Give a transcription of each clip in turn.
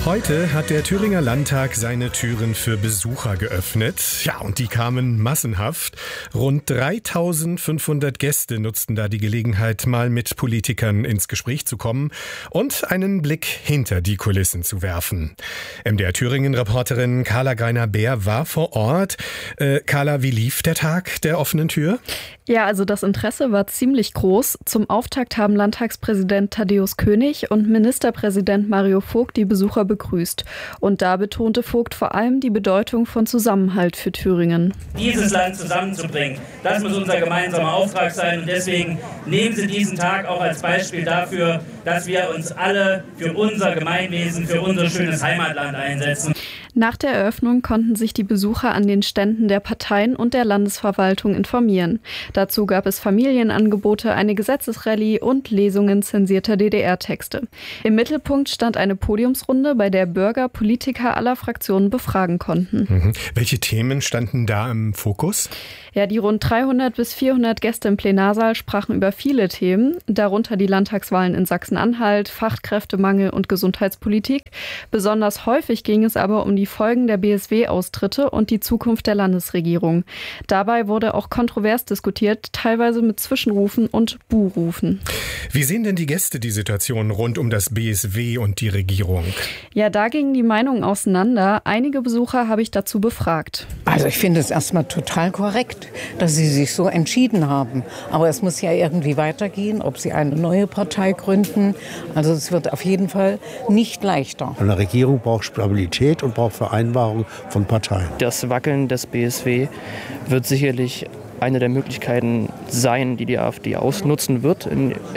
Heute hat der Thüringer Landtag seine Türen für Besucher geöffnet. Ja, und die kamen massenhaft. Rund 3500 Gäste nutzten da die Gelegenheit, mal mit Politikern ins Gespräch zu kommen und einen Blick hinter die Kulissen zu werfen. MDR Thüringen-Reporterin Carla Greiner-Beer war vor Ort. Carla, wie lief der Tag der offenen Tür? Ja, also das Interesse war ziemlich groß. Zum Auftakt haben Landtagspräsident Thaddäus König und Ministerpräsident Mario Vogt die Besucher begrüßt. Und da betonte Vogt vor allem die Bedeutung von Zusammenhalt für Thüringen. Dieses Land zusammenzubringen, das muss unser gemeinsamer Auftrag sein. Und deswegen nehmen Sie diesen Tag auch als Beispiel dafür, dass wir uns alle für unser Gemeinwesen, für unser schönes Heimatland einsetzen. Nach der Eröffnung konnten sich die Besucher an den Ständen der Parteien und der Landesverwaltung informieren. Dazu gab es Familienangebote, eine Gesetzesrallye und Lesungen zensierter DDR-Texte. Im Mittelpunkt stand eine Podiumsrunde, bei der Bürger Politiker aller Fraktionen befragen konnten. Welche Themen standen da im Fokus? Ja, die rund 300 bis 400 Gäste im Plenarsaal sprachen über viele Themen, darunter die Landtagswahlen in Sachsen-Anhalt, Fachkräftemangel und Gesundheitspolitik. Besonders häufig ging es aber um die Folgen der BSW-Austritte und die Zukunft der Landesregierung. Dabei wurde auch kontrovers diskutiert, teilweise mit Zwischenrufen und Buhrufen. Wie sehen denn die Gäste die Situation rund um das BSW und die Regierung? Ja, da gingen die Meinungen auseinander. Einige Besucher habe ich dazu befragt. Also ich finde es erstmal total korrekt, dass sie sich so entschieden haben. Aber es muss ja irgendwie weitergehen, ob sie eine neue Partei gründen. Also es wird auf jeden Fall nicht leichter. Eine Regierung braucht Stabilität und braucht Vereinbarung von Parteien. Das Wackeln des BSW wird sicherlich eine der Möglichkeiten sein, die die AfD ausnutzen wird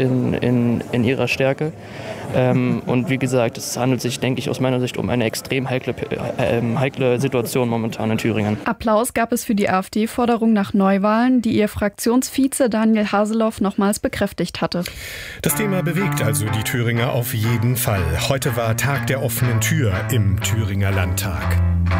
in ihrer Stärke. Und wie gesagt, es handelt sich, denke ich, aus meiner Sicht um eine extrem heikle Situation momentan in Thüringen. Applaus gab es für die AfD-Forderung nach Neuwahlen, die ihr Fraktionsvize Daniel Haseloff nochmals bekräftigt hatte. Das Thema bewegt also die Thüringer auf jeden Fall. Heute war Tag der offenen Tür im Thüringer Landtag.